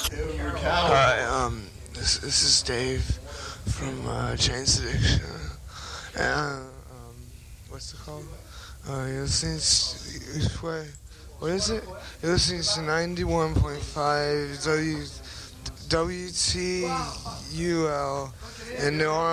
Hi, this is Dave from Chains Addiction. And, what's it called? You're listening what is it? You're listening to 91.5 WTUL in New Orleans.